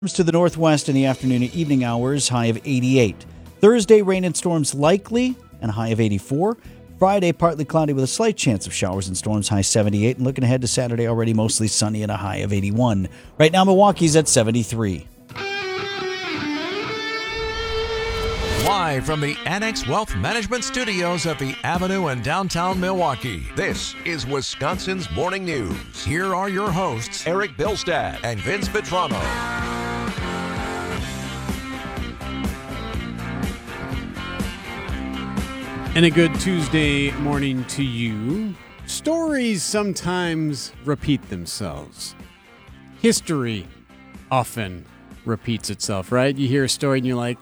To the northwest in the afternoon and evening hours, high of 88. Thursday, rain and storms likely, and a high of 84. Friday, partly cloudy with a slight chance of showers and storms, high 78. And looking ahead to Saturday, already mostly sunny and a high of 81. Right now, Milwaukee's at 73. Live from the Annex Wealth Management Studios at the Avenue in downtown Milwaukee, this is Wisconsin's Morning News. Here are your hosts, Eric Bilstad and Vince Vitrano. And a good Tuesday morning to you. Stories sometimes repeat themselves. History often repeats itself, right? You hear a story and you're like,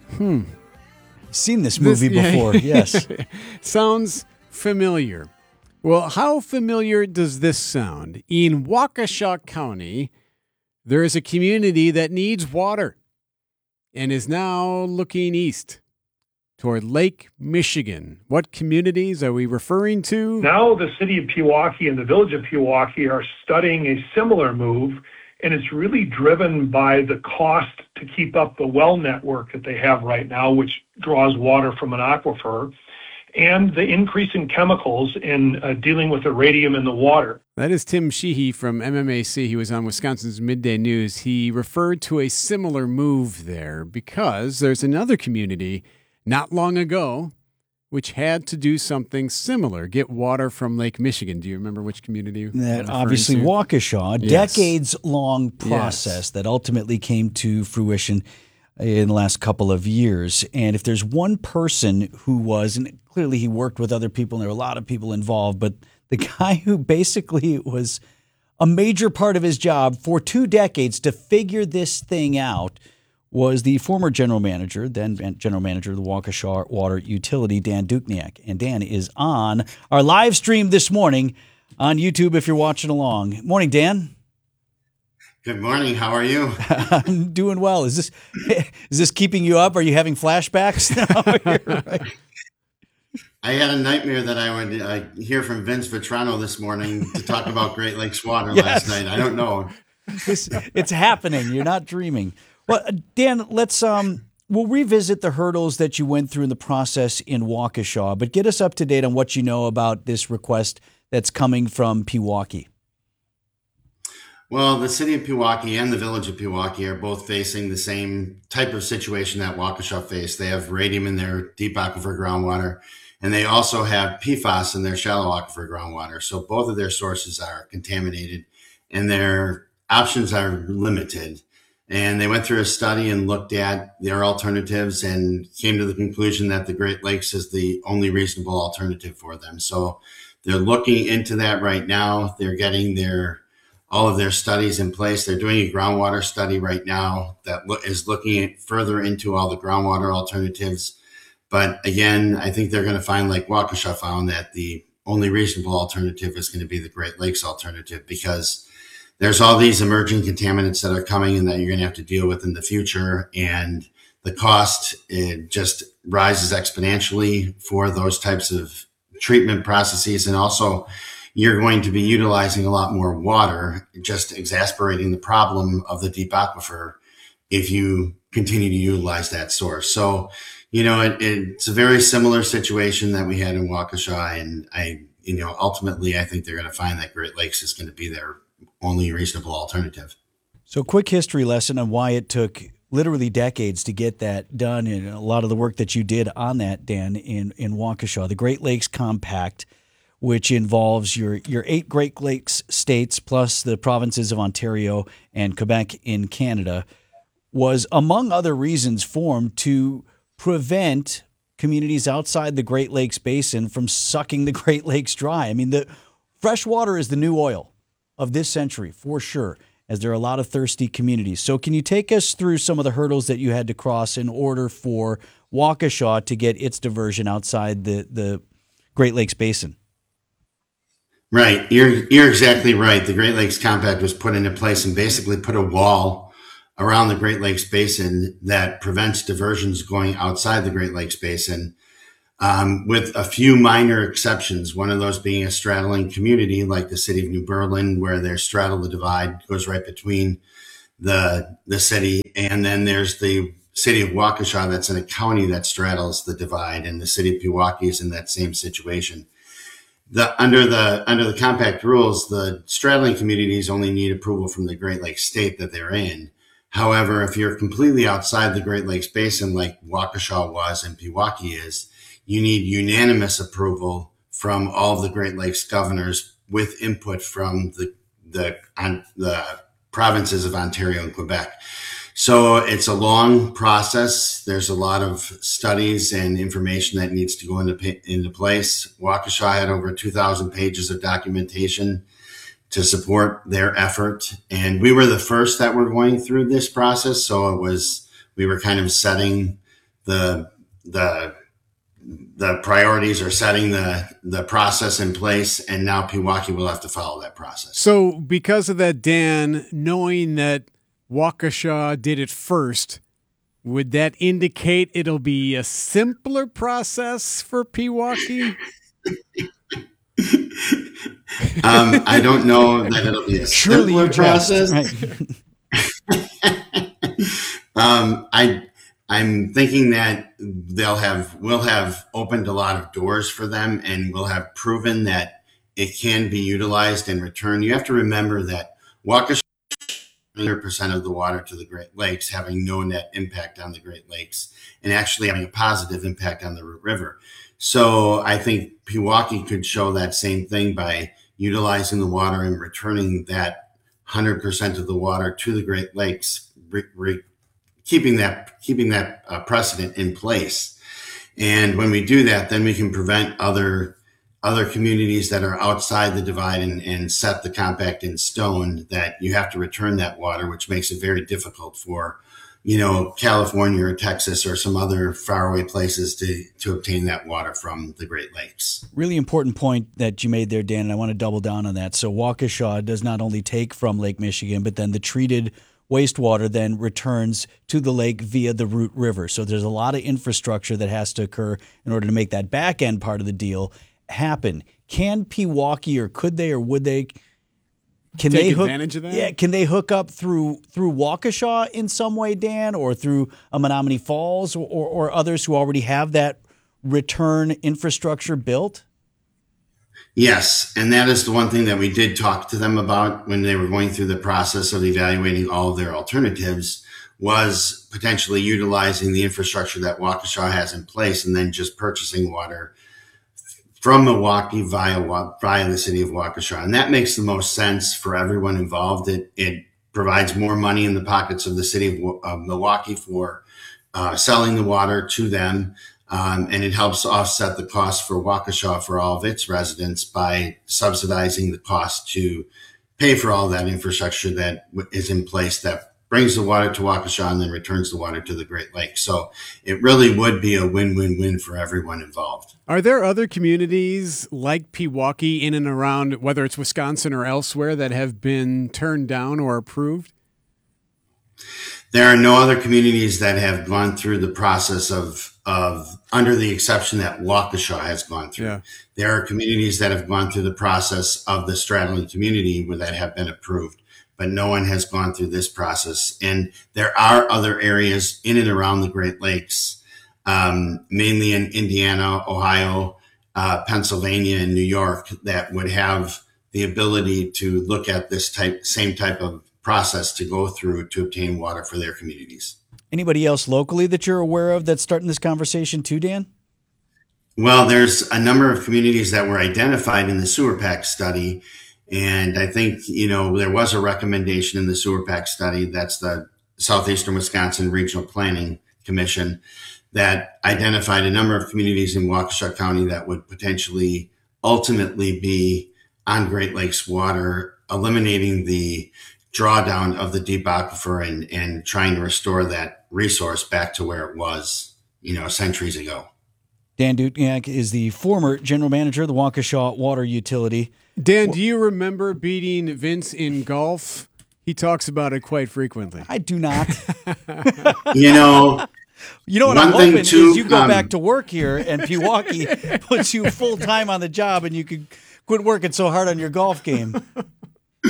Seen this movie before, yes. Sounds familiar. Well, how familiar does this sound? In Waukesha County, there is a community that needs water and is now looking east toward Lake Michigan. What communities are we referring to? Now the city of Pewaukee and the village of Pewaukee are studying a similar move, and it's really driven by the cost to keep up the well network that they have right now, which draws water from an aquifer, and the increase in chemicals in dealing with the radium in the water. That is Tim Sheehy from MMAC. He was on Wisconsin's Midday News. He referred to a similar move there because there's another community not long ago which had to do something similar, get water from Lake Michigan. Do you remember which community? That obviously Waukesha, Yes. decades-long process that ultimately came to fruition in the last couple of years. And if there's one person who was, and clearly he worked with other people, and there were a lot of people involved, but the guy who basically was a major part of his job for 2 decades to figure this thing out was the former general manager, then general manager of the Waukesha Water Utility, Dan Dukniak. And Dan is on our live stream this morning on YouTube if you're watching along. Morning, Dan. Good morning. How are you? I'm doing well. Is this keeping you up? Are you having flashbacks? No, you're right. I had a nightmare that I would hear from Vince Vitrano this morning to talk about Great Lakes water last night. I don't know. It's happening. You're not dreaming. Well, Dan, we'll revisit the hurdles that you went through in the process in Waukesha, but get us up to date on what you know about this request that's coming from Pewaukee. Well, the city of Pewaukee and the village of Pewaukee are both facing the same type of situation that Waukesha faced. They have radium in their deep aquifer groundwater, and they also have PFAS in their shallow aquifer groundwater. So both of their sources are contaminated, and their options are limited. And they went through a study and looked at their alternatives and came to the conclusion that the Great Lakes is the only reasonable alternative for them. So they're looking into that right now. They're getting all of their studies in place. They're doing a groundwater study right now that is looking further into all the groundwater alternatives. But again, I think they're going to find, like Waukesha found, that the only reasonable alternative is going to be the Great Lakes alternative, because there's all these emerging contaminants that are coming and that you're going to have to deal with in the future. And the cost, it just rises exponentially for those types of treatment processes. And also, you're going to be utilizing a lot more water, just exasperating the problem of the deep aquifer if you continue to utilize that source. So, it's a very similar situation that we had in Waukesha. And ultimately, I think they're going to find that Great Lakes is going to be their only reasonable alternative. So quick history lesson on why it took literally decades to get that done, and a lot of the work that you did on that, Dan, in Waukesha. The Great Lakes Compact, which involves your 8 Great Lakes states plus the provinces of Ontario and Quebec in Canada, was, among other reasons, formed to prevent communities outside the Great Lakes Basin from sucking the Great Lakes dry. I mean, the fresh water is the new oil of this century, for sure, as there are a lot of thirsty communities. So can you take us through some of the hurdles that you had to cross in order for Waukesha to get its diversion outside the Great Lakes Basin? Right. You're exactly right. The Great Lakes Compact was put into place and basically put a wall around the Great Lakes Basin that prevents diversions going outside the Great Lakes Basin. With a few minor exceptions, one of those being a straddling community like the city of New Berlin, where their straddle the divide goes right between the city. And then there's the city of Waukesha that's in a county that straddles the divide, and the city of Pewaukee is in that same situation. Under the compact rules, the straddling communities only need approval from the Great Lakes state that they're in. However, if you're completely outside the Great Lakes Basin, like Waukesha was and Pewaukee is, you need unanimous approval from all of the Great Lakes governors with input from the provinces of Ontario and Quebec. So it's a long process. There's a lot of studies and information that needs to go into place. Waukesha had over 2,000 pages of documentation to support their effort. And we were the first that were going through this process. So we were kind of setting the priorities, or setting the process in place. And now Pewaukee will have to follow that process. So because of that, Dan, knowing that Waukesha did it first, would that indicate it'll be a simpler process for Pewaukee? I don't know that it'll be a simpler process. Right. I'm thinking that we'll have opened a lot of doors for them, and we'll have proven that it can be utilized and returned. You have to remember that Waukesha 100% of the water to the Great Lakes, having no net impact on the Great Lakes, and actually having a positive impact on the Root River. So I think Pewaukee could show that same thing by utilizing the water and returning that 100% of the water to the Great Lakes, keeping that precedent in place. And when we do that, then we can prevent other communities that are outside the divide and set the compact in stone that you have to return that water, which makes it very difficult for, California or Texas or some other faraway places to obtain that water from the Great Lakes. Really important point that you made there, Dan, and I want to double down on that. So Waukesha does not only take from Lake Michigan, but then the treated wastewater then returns to the lake via the Root River. So there's a lot of infrastructure that has to occur in order to make that back end part of the deal happen. Can Pewaukee, or could they, or would they? Can take they hook advantage of that? Yeah, can they hook up through Waukesha in some way, Dan, or through Menominee Falls, or others who already have that return infrastructure built? Yes, and that is the one thing that we did talk to them about when they were going through the process of evaluating all of their alternatives, was potentially utilizing the infrastructure that Waukesha has in place and then just purchasing water from Milwaukee via the city of Waukesha. And that makes the most sense for everyone involved. It provides more money in the pockets of the city of Milwaukee for selling the water to them. And it helps offset the cost for Waukesha for all of its residents by subsidizing the cost to pay for all that infrastructure that is in place that brings the water to Waukesha and then returns the water to the Great Lakes. So it really would be a win-win-win for everyone involved. Are there other communities like Pewaukee in and around, whether it's Wisconsin or elsewhere, that have been turned down or approved? There are no other communities that have gone through the process of under the exception that Waukesha has gone through. Yeah. There are communities that have gone through the process of the straddling community that have been approved, but no one has gone through this process. And there are other areas in and around the Great Lakes, mainly in Indiana, Ohio, Pennsylvania, and New York, that would have the ability to look at this same type of process to go through to obtain water for their communities. Anybody else locally that you're aware of that's starting this conversation too, Dan? Well, there's a number of communities that were identified in the Sewer Pact study. And I think, there was a recommendation in the Sewer Pact study, that's the Southeastern Wisconsin Regional Planning Commission, that identified a number of communities in Waukesha County that would potentially ultimately be on Great Lakes water, eliminating the drawdown of the deep aquifer and trying to restore that resource back to where it was, centuries ago. Dan Dutniak is the former general manager of the Waukesha Water Utility. Dan, do you remember beating Vince in golf? He talks about it quite frequently. I do not. You know what I'm hoping is you go back to work here and Pewaukee puts you full time on the job and you could quit working so hard on your golf game.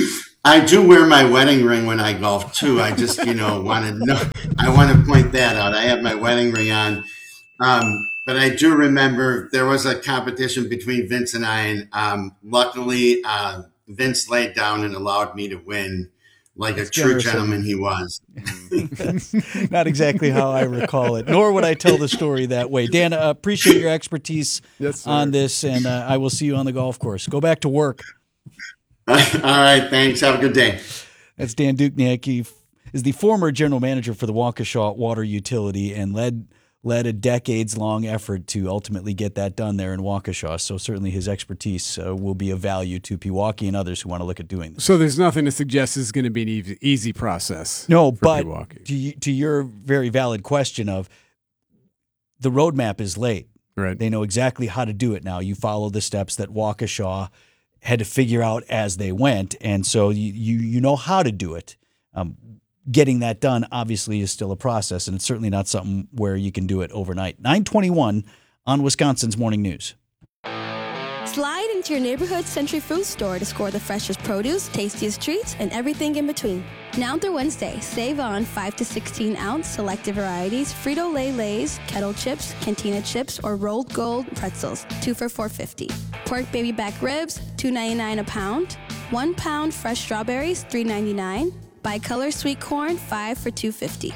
I do wear my wedding ring when I golf too. I just, want to know. I want to point that out. I have my wedding ring on, but I do remember there was a competition between Vince and I, and luckily Vince laid down and allowed me to win, like a true gentleman he was. That's not exactly how I recall it, nor would I tell the story that way. Dan, appreciate your expertise on this, and I will see you on the golf course. Go back to work. All right, thanks. Have a good day. That's Dan Dukniak. He is the former general manager for the Waukesha Water Utility and led a decades-long effort to ultimately get that done there in Waukesha. So certainly his expertise will be of value to Pewaukee and others who want to look at doing this. So there's nothing to suggest this is going to be an easy process. No, for but Pewaukee. to your very valid question of the roadmap is laid. Right. They know exactly how to do it now. You follow the steps that Waukesha had to figure out as they went, and so you know how to do it. Getting that done obviously is still a process, and it's certainly not something where you can do it overnight. 9:21 on Wisconsin's Morning News. Slide into your neighborhood Century Food Store to score the freshest produce, tastiest treats, and everything in between. Now through Wednesday, save on 5 to 16 ounce selected varieties, Frito-Lay Lay's, Kettle Chips, Cantina Chips, or Rolled Gold pretzels, 2 for $4.50. Pork baby back ribs, $2.99 a pound. 1 pound fresh strawberries, $3.99. Bicolor sweet corn, 5 for $2.50.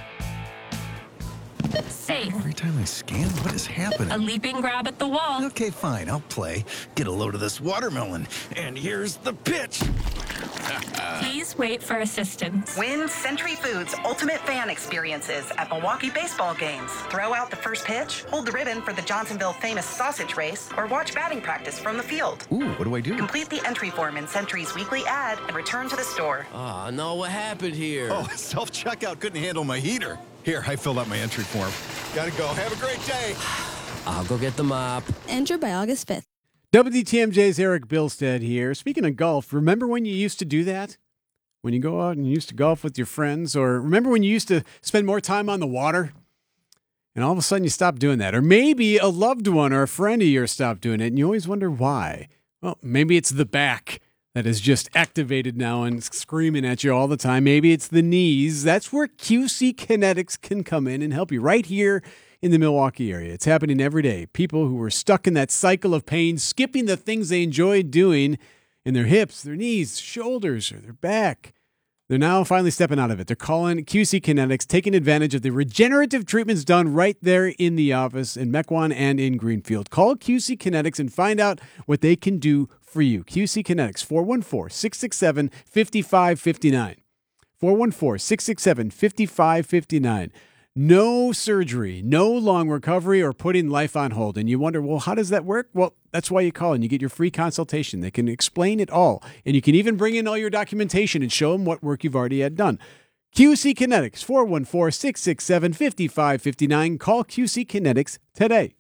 Safe. Every time I scan, what is happening? A leaping grab at the wall. Okay, fine, I'll play. Get a load of this watermelon. And here's the pitch. Please wait for assistance. Win Century Foods Ultimate Fan Experiences at Milwaukee baseball games. Throw out the first pitch, hold the ribbon for the Johnsonville famous sausage race, or watch batting practice from the field. Ooh, what do I do? Complete the entry form in Century's weekly ad and return to the store. Oh, no, what happened here? Oh, self-checkout couldn't handle my heater. Here, I filled out my entry form. Gotta go. Have a great day. I'll go get the mop. Enter by August 5th. WTMJ's Eric Bilstead here. Speaking of golf, remember when you used to do that? When you go out and you used to golf with your friends? Or remember when you used to spend more time on the water? And all of a sudden you stopped doing that. Or maybe a loved one or a friend of yours stopped doing it, and you always wonder why. Well, maybe it's the back that is just activated now and screaming at you all the time. Maybe it's the knees. That's where QC Kinetics can come in and help you right here in the Milwaukee area. It's happening every day. People who were stuck in that cycle of pain, skipping the things they enjoyed doing in their hips, their knees, shoulders, or their back. They're now finally stepping out of it. They're calling QC Kinetics, taking advantage of the regenerative treatments done right there in the office in Mequon and in Greenfield. Call QC Kinetics and find out what they can do for you. QC Kinetics, 414-667-5559. 414-667-5559. No surgery, no long recovery, or putting life on hold. And you wonder, well, how does that work? Well, that's why you call and you get your free consultation. They can explain it all. And you can even bring in all your documentation and show them what work you've already had done. QC Kinetics, 414-667-5559. Call QC Kinetics today.